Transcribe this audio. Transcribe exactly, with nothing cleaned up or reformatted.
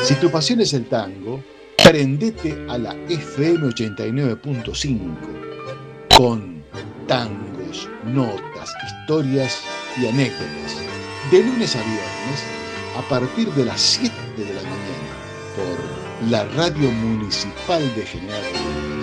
Si tu pasión es el tango, prendete a la F M ochenta y nueve punto cinco con tangos, notas, historias y anécdotas. De lunes a viernes, a partir de las siete de la mañana, por la Radio Municipal de General Paz.